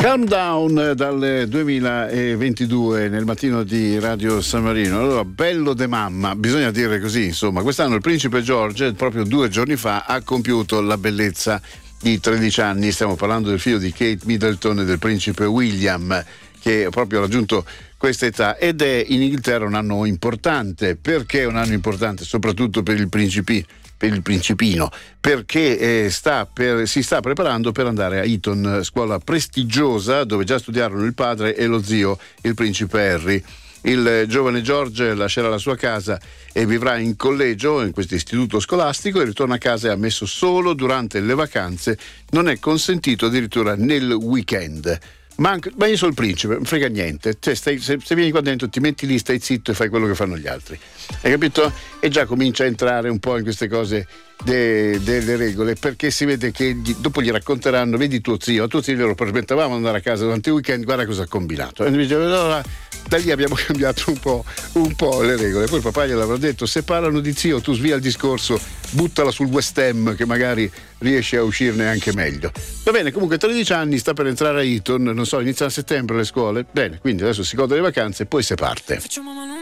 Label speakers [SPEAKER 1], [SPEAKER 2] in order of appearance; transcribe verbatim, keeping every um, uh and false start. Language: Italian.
[SPEAKER 1] Countdown dal duemilaventidue nel mattino di Radio San Marino. Allora, bello de mamma, bisogna dire così, insomma. Quest'anno il principe George, proprio due giorni fa, ha compiuto la bellezza di tredici anni. Stiamo parlando del figlio di Kate Middleton e del principe William, che ha proprio raggiunto questa età, ed è in Inghilterra un anno importante. Perché è un anno importante? Soprattutto per il principi per il principino, perché eh, sta per, si sta preparando per andare a Eton, scuola prestigiosa dove già studiarono il padre e lo zio, il principe Harry. Il giovane George lascerà la sua casa e vivrà in collegio in questo istituto scolastico, e ritorna a casa è ammesso solo durante le vacanze, non è consentito addirittura nel weekend. Ma, anche, ma io sono il principe, non frega niente, cioè, stai, se, se vieni qua dentro ti metti lì, stai zitto e fai quello che fanno gli altri, hai capito? E già comincia a entrare un po' in queste cose de, delle regole, perché si vede che gli, dopo gli racconteranno: vedi tuo zio, a tuo zio glielo permettevamo di andare a casa durante il weekend, guarda cosa ha combinato. E dice, allora, da lì abbiamo cambiato un po', un po' le regole. Poi il papà gliel'avrà detto: se parlano di zio tu svia il discorso, buttala sul West Ham che magari riesce a uscirne anche meglio. Va bene, comunque tredici anni, sta per entrare a Eton, non so, inizia a settembre le scuole, bene, quindi adesso si gode le vacanze e poi si parte.
[SPEAKER 2] Facciamo